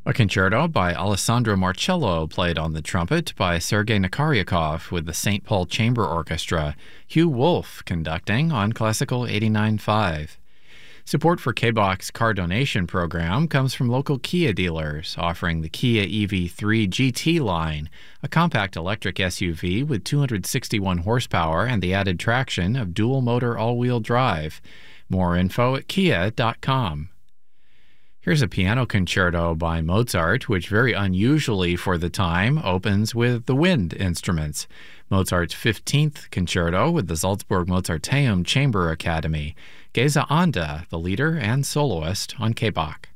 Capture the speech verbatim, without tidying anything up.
A concerto by Alessandro Marcello played on the trumpet by Sergei Nakaryakov with the Saint Paul Chamber Orchestra, Hugh Wolf conducting on Classical eighty-nine point five. Support for K B O C's car donation program comes from local Kia dealers offering the Kia E V three G T line, a compact electric S U V with two hundred sixty-one horsepower and the added traction of dual-motor all-wheel drive. More info at kia dot com. Here's a piano concerto by Mozart, which very unusually for the time opens with the wind instruments. Mozart's fifteenth concerto with the Salzburg Mozarteum Chamber Academy. Geza Anda, the leader and soloist on K B O C.